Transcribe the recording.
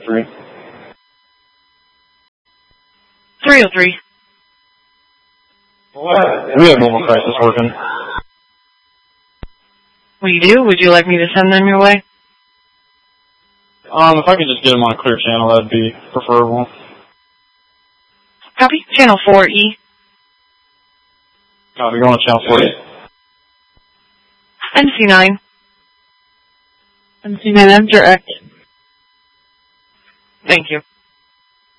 303. 303. We have Mobile Crisis working. We do? Would you like me to send them your way? If I could just get them on a clear channel, that'd be preferable. Copy. Channel 4E. Copy, going to channel 40. MC9. MC9, I'm direct. Thank you.